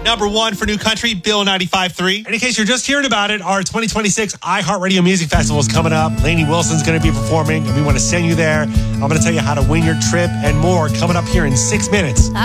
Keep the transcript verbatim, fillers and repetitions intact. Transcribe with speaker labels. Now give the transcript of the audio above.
Speaker 1: Number one for New Country, Bill ninety-five point three.
Speaker 2: And in case you're just hearing about it, our twenty twenty-six iHeartRadio Music Festival is coming up. Lainey Wilson's going to be performing, and we want to send you there. I'm going to tell you how to win your trip and more coming up here in six minutes.